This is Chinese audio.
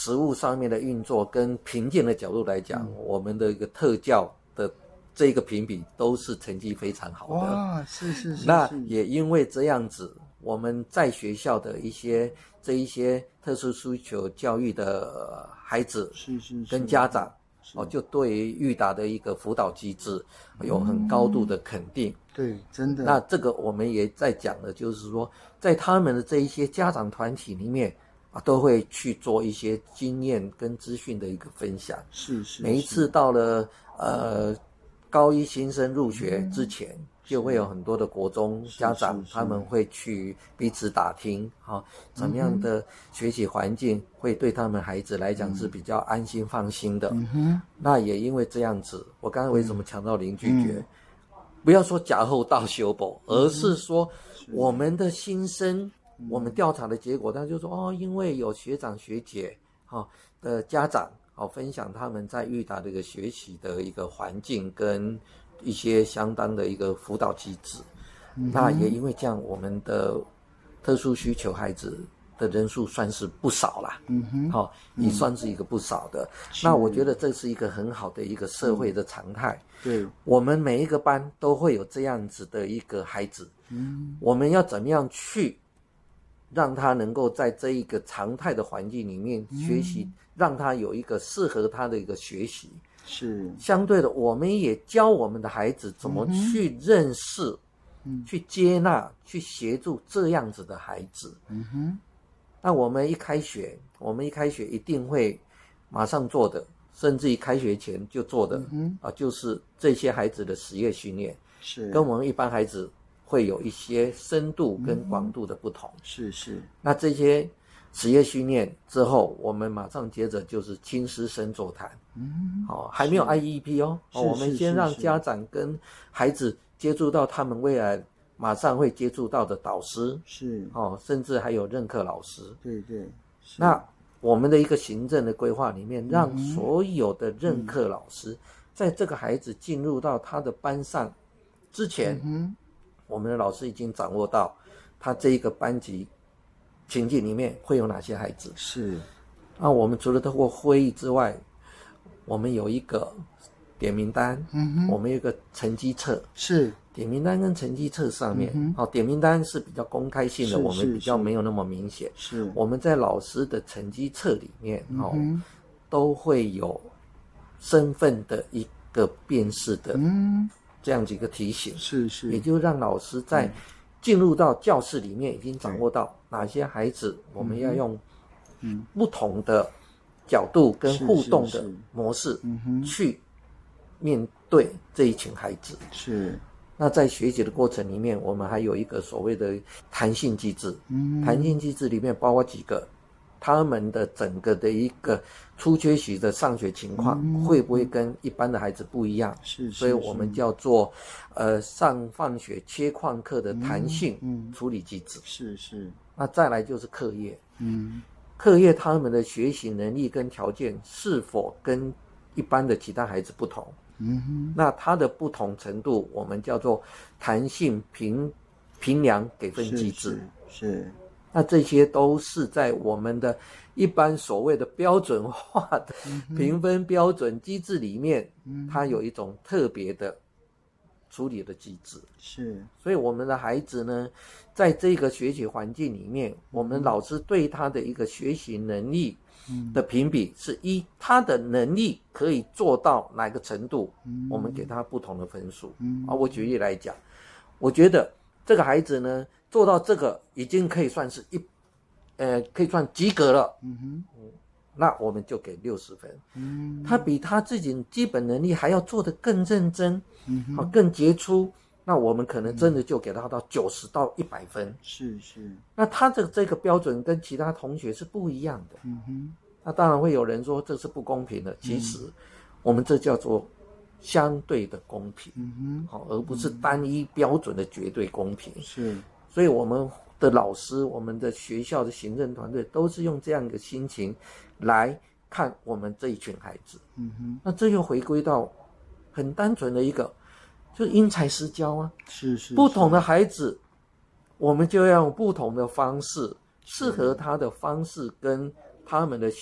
实务上面的运作跟评鉴的角度来讲，我们的一个特教的这个评比都是成绩非常好的。 哇，是。 那也因为这样子，我们在学校的一些特殊需求教育的孩子跟家长就对于育达的一个辅导机制有很高度的肯定。 对，真的。 那这个我们也在讲的，就是说，在他们的这一些家长团体里面都会去做一些经验跟资讯的一个分享。 是。 每一次到了高一新生入学之前，就会有很多的国中家长，他们会去彼此打听怎么样的学习环境会对他们孩子来讲是比较安心放心的。那也因为这样子，我刚才为什么强调零拒绝？不要说假后到修补，而是说我们的新生，我们调查的结果，他就说因为有学长学姐的家长分享他们在育达的一个学习的一个环境跟一些相当的一个辅导机制。那也因为这样，我们的特殊需求孩子的人数算是不少啦。也算是一个不少的。那我觉得这是一个很好的一个社会的常态。 对， 我们每一个班都会有这样子的一个孩子。我们要怎么样去让他能够在这一个常态的环境里面学习，让他有一个适合他的一个学习。 是相对的，我们也教我们的孩子怎么去认识、去接纳、去协助这样子的孩子。那我们一开学一定会马上做的，甚至于开学前就做的就是这些孩子的实业训练， 是跟我们一般孩子会有一些深度跟广度的不同。 是。 那这些实业训练之后，我们马上接着就是亲师生座谈。还没有 IEP 我们先让家长跟孩子接触到他们未来马上会接触到的导师， 是甚至还有任课老师。 对。 那我们的一个行政的规划里面，让所有的任课老师在这个孩子进入到他的班上之前，我们的老师已经掌握到他这一个班级情境里面会有哪些孩子。 是。 那我们除了透过会议之外，我们有一个点名单，我们有一个成绩册。是。点名单跟成绩册上面，点名单是比较公开性的，我们比较没有那么明显。是。我们在老师的成绩册里面，都会有身份的一个辨识的这样几个提醒。是。也就让老师在进入到教室里面已经掌握到哪些孩子我们要用不同的角度跟互动的模式去面对这一群孩子。是。那在学习的过程里面，我们还有一个所谓的弹性机制。弹性机制里面包括几个，他们的整个的一个出缺席的上学情况会不会跟一般的孩子不一样？是。所以我们叫做上放学切旷课的弹性处理机制。是。那再来就是课业。课业他们的学习能力跟条件是否跟一般的其他孩子不同？那它的不同程度，我们叫做弹性评量给分机制。是。那这些都是在我们的一般所谓的标准化的评分标准机制里面，它有一种特别的处理的机制。是。所以我们的孩子呢，在这个学习环境里面，我们老师对他的一个学习能力的评比是依他的能力可以做到哪个程度，我们给他不同的分数。我举例来讲，我觉得这个孩子呢做到这个已经可以算是可以算及格了。那我们就给60分。他比他自己基本能力还要做得更认真，更杰出，那我们可能真的就给他到90到100分。是。那他的这个标准跟其他同学是不一样的。那当然会有人说这是不公平的，其实我们这叫做相对的公平，而不是单一标准的绝对公平。是。所以我们的老师，我们的学校的行政团队都是用这样一个心情来看我们这一群孩子。那这又回归到很单纯的一个，就是因材施教啊。是。不同的孩子，我们就要用不同的方式，适合他的方式跟他们的